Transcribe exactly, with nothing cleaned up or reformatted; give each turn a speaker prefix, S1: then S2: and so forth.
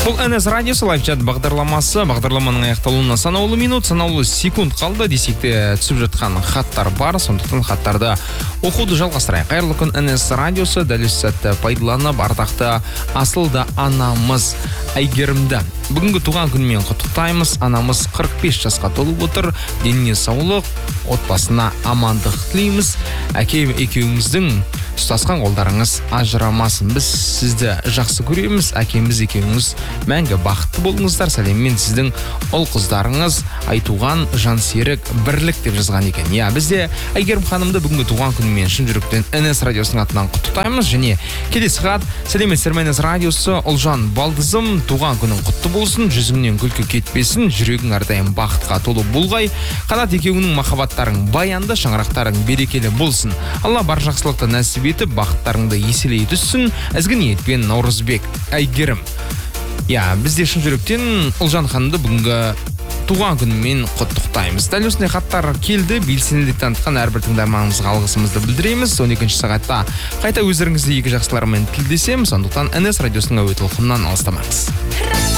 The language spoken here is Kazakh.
S1: Бұл эн эс радиосы лайфчат бағдарламасы. Бағдарламаның аяқталуына санаулы минут, санаулы секунд қалды. Десек те түсіп жатқан хаттар бар. Сондықтан хаттарды оқуды жалғастырайық. Қайырлы күн, эн эс радиосы. Дәл осы сәтті пайдаланып, ардақты Асылда анамыз Әйгерімді бүгінгі туған күнмен құттықтаймыз. Анамыз қырық бес жасқа толып отыр. Деніне саулық, отбасына амандық тілейміз. Әке екеуіңіздің ұстасқан қолдарыңыз ажырамасын. Біз сізді жақсы көреміз. Әкеміз екеуіңіз мәңгі бақытты болыңыздар. Сәлеммен сіздің ұл қыздарыңыз Айтуған Жансерік Бірлік деп жазған екен. Я, бізде Әйгерім ханымды бүгінгі туған күнімен шын жүректен эн эс радиосының атынан құттықтаймыз. Және келесі хат: сәлеметсіздер ме эн эс радиосы, Ұлжан Балдызым, туған күнің құтты болсын, жүзіңнен күлкі кетпесін, жүрегің әрдайым бақытқа толы болғай, қанат екеуіңнің махаббаттарың баянды, шаңырақтарың берекелі болсын. Алла бар жақсылықты нәсіп етіп, бақыттарыңды еселей түссін. Ізгі ниетпен, Наурызбек Әйгерім. Я, бізде шын жүректен Ұлжан ханымды бүгінгі туған күнімен құттықтаймыз. Дәл осындай хаттар келді. Белсенділік танытқан әрбір тыңдарманымызға алғысымызды білдіреміз. он екінші сағатта қайта өздеріңізді екі жақсылармен тілдесеміз. Сондықтан эн эс радиосының әуе толқынынан алыстамаңыз.